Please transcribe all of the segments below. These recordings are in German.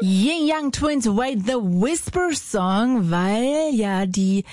Ying Yang Twins Wait, The Whisper Song, weil ja die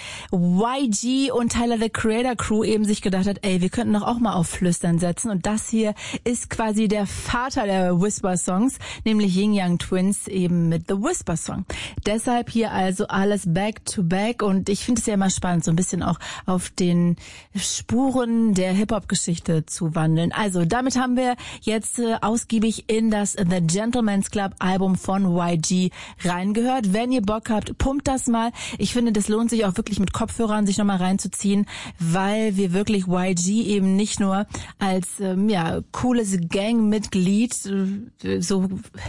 YG und Tyler the Creator Crew eben sich gedacht hat, ey, wir könnten doch auch mal auf Flüstern setzen, und das hier ist quasi der Vater der Whisper Songs, nämlich Ying Yang Twins eben mit The Whisper Song. Deshalb hier also alles back to back, und ich finde es ja immer spannend, so ein bisschen auch auf den Spuren der Hip-Hop-Geschichte zu wandeln. Also damit haben wir jetzt ausgiebig in das The Gentleman's Club Album von YG reingehört. Wenn ihr Bock habt, pumpt das mal. Ich finde, das lohnt sich auch wirklich mit Kopfhörern sich nochmal reinzuziehen, weil wir wirklich YG eben nicht nur als cooles Gangmitglied, so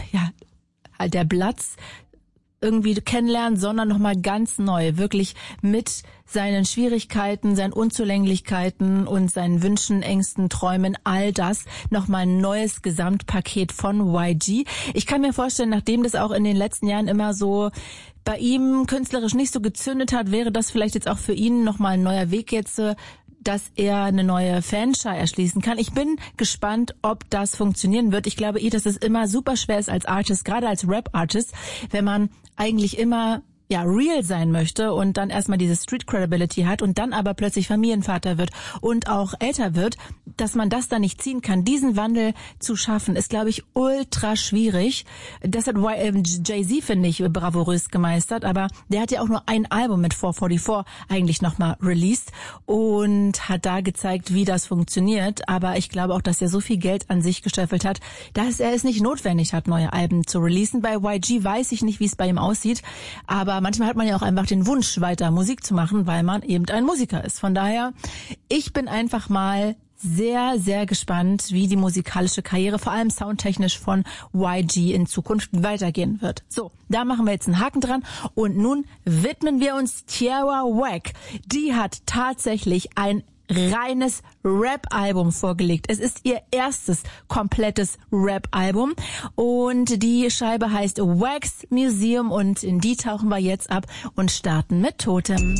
halt der Platz irgendwie kennenlernen, sondern nochmal ganz neu, wirklich mit seinen Schwierigkeiten, seinen Unzulänglichkeiten und seinen Wünschen, Ängsten, Träumen, all das nochmal ein neues Gesamtpaket von YG. Ich kann mir vorstellen, nachdem das auch in den letzten Jahren immer so bei ihm künstlerisch nicht so gezündet hat, wäre das vielleicht jetzt auch für ihn nochmal ein neuer Weg jetzt, dass er eine neue Fanschar erschließen kann. Ich bin gespannt, ob das funktionieren wird. Ich glaube dass es immer super schwer ist als Artist, gerade als Rap-Artist, wenn man eigentlich immer real sein möchte und dann erstmal diese Street Credibility hat und dann aber plötzlich Familienvater wird und auch älter wird, dass man das dann nicht ziehen kann. Diesen Wandel zu schaffen, ist, glaube ich, ultra schwierig. Das hat Jay-Z, finde ich, bravourös gemeistert, aber der hat ja auch nur ein Album mit 444 eigentlich nochmal released und hat da gezeigt, wie das funktioniert. Aber ich glaube auch, dass er so viel Geld an sich gescheffelt hat, dass er es nicht notwendig hat, neue Alben zu releasen. Bei YG weiß ich nicht, wie es bei ihm aussieht, aber manchmal hat man ja auch einfach den Wunsch, weiter Musik zu machen, weil man eben ein Musiker ist. Von daher, ich bin einfach mal sehr, sehr gespannt, wie die musikalische Karriere, vor allem soundtechnisch, von YG in Zukunft weitergehen wird. So, da machen wir jetzt einen Haken dran, und nun widmen wir uns Tierra Whack. Die hat tatsächlich ein reines Rap-Album vorgelegt. Es ist ihr erstes komplettes Rap-Album, und die Scheibe heißt Wax Museum, und in die tauchen wir jetzt ab und starten mit Totem.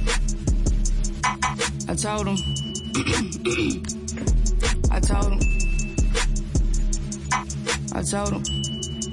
I told him. I told him.